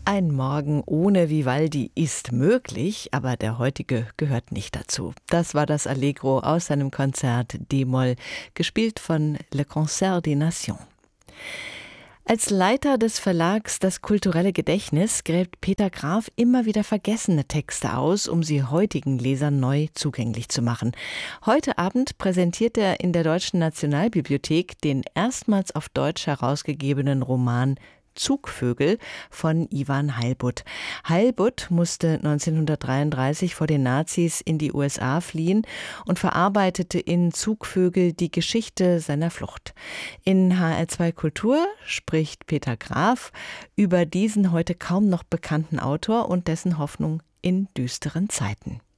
Ein Morgen ohne Vivaldi ist möglich, aber der heutige gehört nicht dazu. Das war das Allegro aus seinem Konzert D-Moll, gespielt von Le Concert des Nations. Als Leiter des Verlags Das kulturelle Gedächtnis gräbt Peter Graf immer wieder vergessene Texte aus, um sie heutigen Lesern neu zugänglich zu machen. Heute Abend präsentiert er in der Deutschen Nationalbibliothek den erstmals auf Deutsch herausgegebenen Roman Zugvögel von Iwan Heilbutt. Heilbutt musste 1933 vor den Nazis in die USA fliehen und verarbeitete in Zugvögel die Geschichte seiner Flucht. In HR2 Kultur spricht Peter Graf über diesen heute kaum noch bekannten Autor und dessen Hoffnung in düsteren Zeiten.